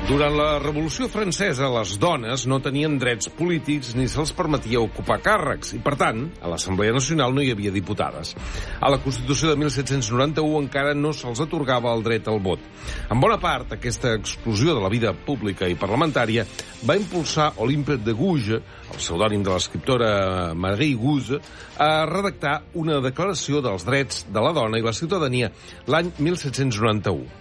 Durant la Revolució Francesa, les dones no tenien drets polítics ni se'ls permetia ocupar càrrecs i, per tant, a l'Assemblea Nacional no hi havia diputades. A la Constitució de 1791 encara no se'ls atorgava el dret al vot. En bona part, aquesta exclusió de la vida pública i parlamentària va impulsar Olympe de Gouges, el pseudònim de l'escriptora Marie Gouze, a redactar una declaració dels drets de la dona i la ciutadania l'any 1791.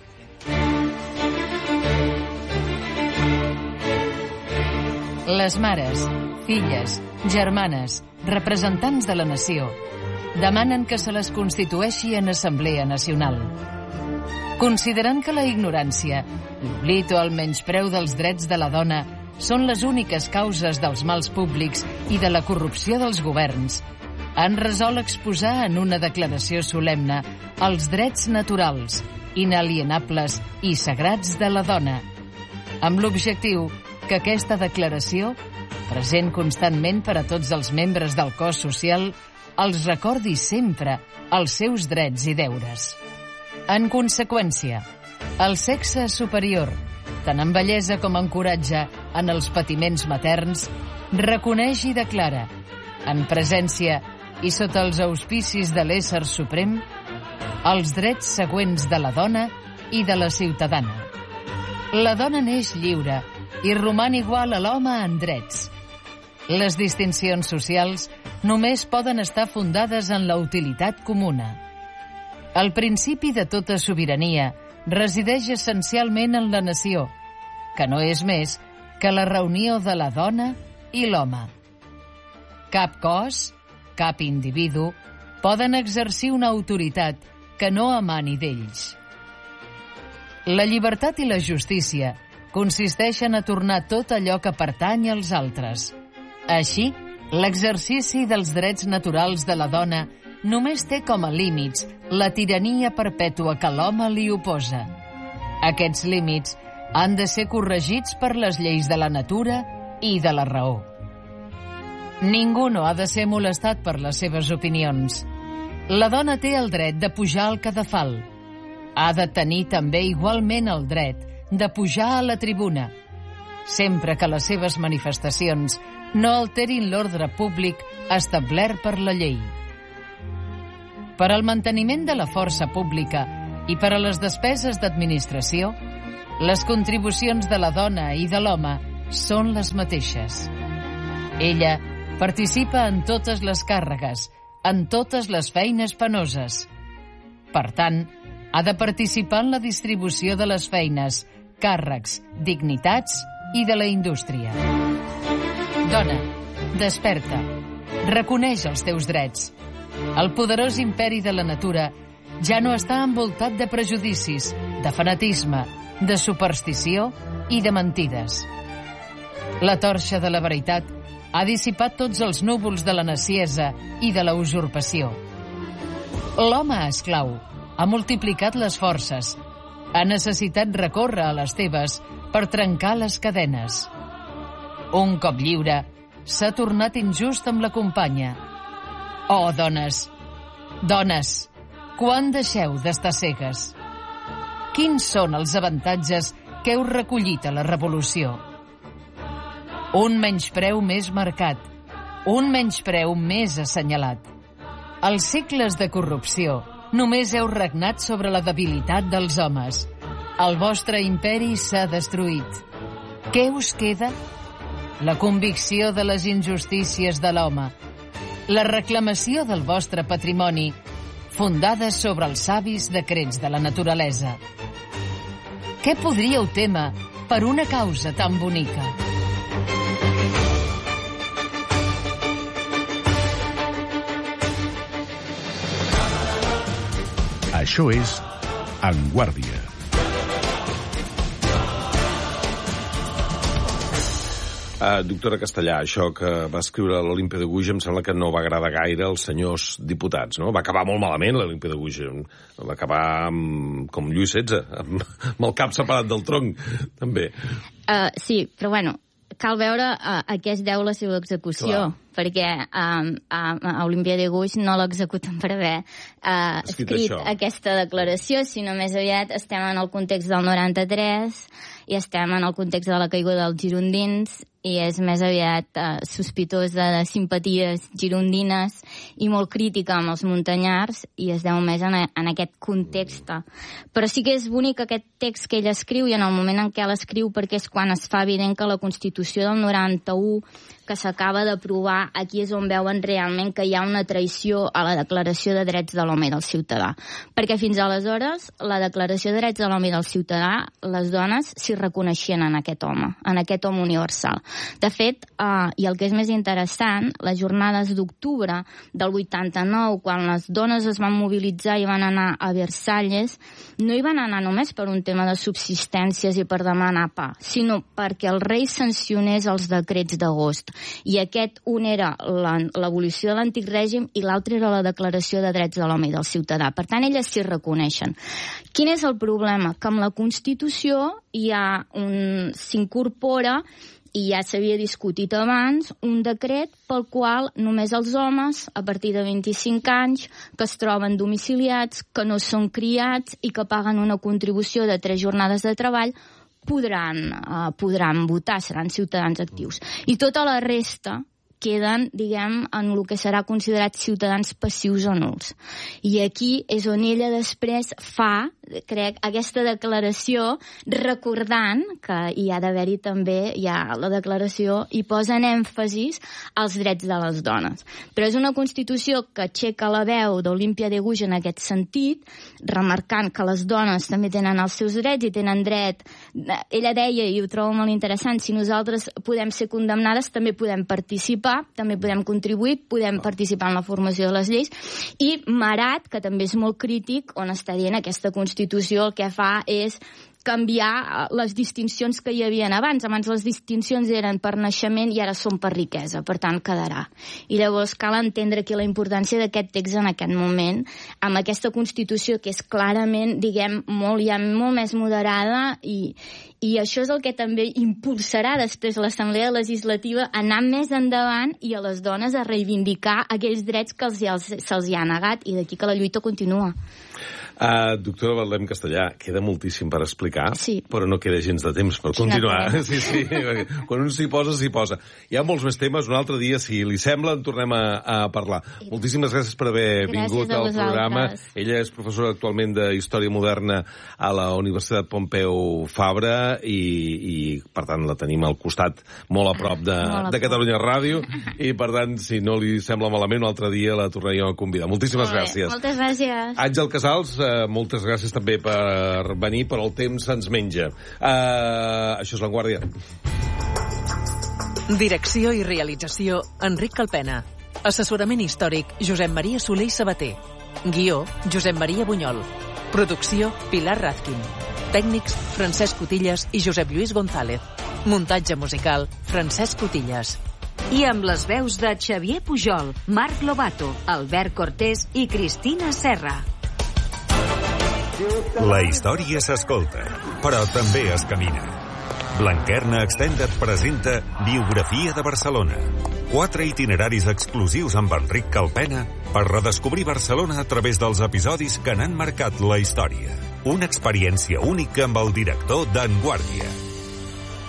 Les mares, filles, germanes, representants de la nació, demanen que se les constitueixi en Assemblea Nacional. Considerant que la ignorància, l'oblit o el menyspreu dels drets de la dona són les úniques causes dels mals públics i de la corrupció dels governs, han resolt exposar en una declaració solemne els drets naturals, inalienables i sagrats de la dona, amb l'objectiu que aquesta declaració, present constantment per a tots els membres del cos social, els recordi sempre els seus drets i deures. En conseqüència, el sexe superior, tant en bellesa com en coratge en els patiments materns, reconeix i declara, en presència i sota els auspicis de l'ésser suprem, els drets següents de la dona i de la ciutadana. La dona neix lliure i roman igual a l'home en drets. Les distincions socials només poden estar fundades en la utilitat comuna. El principi de tota sobirania resideix essencialment en la nació, que no és més que la reunió de la dona i l'home. Cap cos, cap individu, poden exercir una autoritat que no emani d'ells. La llibertat i la justícia consisteixen a tornar tot allò que pertany als altres. Així, l'exercici dels drets naturals de la dona només té com a límits la tirania perpètua que l'home li oposa. Aquests límits han de ser corregits per les lleis de la natura i de la raó. Ningú no ha de ser molestat per les seves opinions. La dona té el dret de pujar al cadafal. Ha de tenir també igualment el dret de pujar a la tribuna, sempre que les seves manifestacions no alterin l'ordre públic establert per la llei. Per al manteniment de la força pública i per a les despeses d'administració, les contribucions de la dona i de l'home són les mateixes. Ella participa en totes les càrregues, en totes les feines penoses. Per tant, ha de participar en la distribució de les feines, càrrecs, dignitats i de la indústria. Dona, desperta. Reconeix els teus drets. El poderós imperi de la natura ja no està envoltat de prejudicis, de fanatisme, de superstició i de mentides. La torxa de la veritat ha dissipat tots els núvols de la naciesa i de la usurpació. L'home esclau ha multiplicat les forces, ha necessitat recórrer a les teves per trencar les cadenes. Un cop lliure, s'ha tornat injust amb la companya. Oh, dones! Dones! Quan deixeu d'estar cegues? Quins són els avantatges que heu recollit a la revolució? Un menyspreu més marcat, un menyspreu més assenyalat. Els segles de corrupció només heu regnat sobre la debilitat dels homes. El vostre imperi s'ha destruït. Què us queda? La convicció de les injustícies de l'home. La reclamació del vostre patrimoni, fundada sobre els savis decrets de la naturalesa. Què podríeu témer per una causa tan bonica? Això és En Guàrdia. Doctora Castellà, això que va escriure l'Olympe de Gouges em sembla que no va agradar gaire als senyors diputats, no? Va acabar molt malament l'Olympe de Gouges. Va acabar com Lluís XVI, amb el cap separat del tronc, també. Sí, però bueno, cal veure a què es deu la seva execució, perquè Olympe de Gouges no l'executen per haver escrit aquesta declaració, sinó més aviat estem en el context del 93 i estem en el context de la caiguda dels girondins, i és més aviat sospitosa de simpaties girondines i molt crítica amb els muntanyars, i es deu més en aquest context. Però sí que és bonic aquest text que ell escriu, i en el moment en què l'escriu, perquè és quan es fa evident que la Constitució del 91, que s'acaba d'aprovar, aquí és on veuen realment que hi ha una traïció a la Declaració de Drets de l'Home i del Ciutadà. Perquè fins aleshores, la Declaració de Drets de l'Home i del Ciutadà, les dones s'hi reconeixien en aquest home universal. De fet, i el que és més interessant, les jornades d'octubre del 89, quan les dones es van mobilitzar i van anar a Versalles, no hi van anar només per un tema de subsistències i per demanar pa, sinó perquè el rei sancionés els decrets d'agost. I aquest, un era l'abolició de l'antic règim i l'altre era la Declaració de Drets de l'Home i del Ciutadà. Per tant, elles s'hi reconeixen. Quin és el problema? Que amb la Constitució s'incorpora, i ja s'havia discutit abans, un decret pel qual només els homes, a partir de 25 anys, que es troben domiciliats, que no són criats i que paguen una contribució de 3 jornades de treball, podran votar, seran ciutadans actius. I tota la resta queden, diguem, en el que serà considerat ciutadans passius o nuls. I aquí és on ella després fa, crec, aquesta declaració, recordant que hi ha d'haver-hi també, la declaració, i posa en èmfasis als drets de les dones. Però és una Constitució que aixeca la veu d'Olímpia de Gouges en aquest sentit, remarcant que les dones també tenen els seus drets i tenen dret. Ella deia, i ho trobo molt interessant, si nosaltres podem ser condemnades, també podem participar, també podem contribuir, podem participar en la formació de les lleis. I Marat, que també és molt crític, on està dient aquesta Constitució el que fa és canviar les distincions que hi havia abans. Abans les distincions eren per naixement i ara són per riquesa, per tant quedarà. I llavors cal entendre aquí la importància d'aquest text en aquest moment, amb aquesta Constitució que és clarament, diguem, molt més moderada, i això és el que també impulsarà després l'Assemblea Legislativa a anar més endavant i a les dones a reivindicar aquells drets que se'ls hi ha negat, i d'aquí que la lluita continua. Doctora Betlem Castellà, queda moltíssim per explicar, sí, però no queda gens de temps per continuar. Sí. Quan un s'hi posa, s'hi posa. Hi ha molts més temes, un altre dia, si li sembla, en tornem a parlar. Moltíssimes gràcies per haver vingut al programa. Ella és professora actualment de Història Moderna a la Universitat Pompeu Fabra i per tant, la tenim al costat, molt a prop de Catalunya Ràdio, i per tant, si no li sembla malament, un altre dia la tornaríem a convidar. Moltíssimes gràcies. Moltes gràcies. Àngel Casals, moltes gràcies també per venir, però el temps se'ns menja. Això és La Guàrdia. Direcció i realització, Enric Calpena. Assessorament històric, Josep Maria Soler i Sabater. Guió, Josep Maria Bunyol. Producció, Pilar Razkin. Tècnics, Francesc Cotillas i Josep Lluís González. Muntatge musical, Francesc Cotillas. I amb les veus de Xavier Pujol, Marc Lobato, Albert Cortés i Cristina Serra. La història s'escolta, però també es camina. Blanquerna Extended presenta Biografia de Barcelona. 4 itineraris exclusius amb Enric Calpena per redescobrir Barcelona a través dels episodis que n'han marcat la història. Una experiència única amb el director d'En Guàrdia.